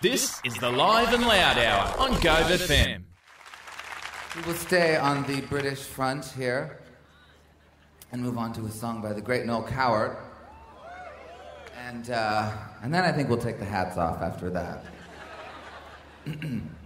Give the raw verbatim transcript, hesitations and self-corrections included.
This is the Live and Loud Hour on Gove F M. We will stay on the British front here and move on to a song by the great Noel Coward. And, uh, and then I think we'll take the hats off after that.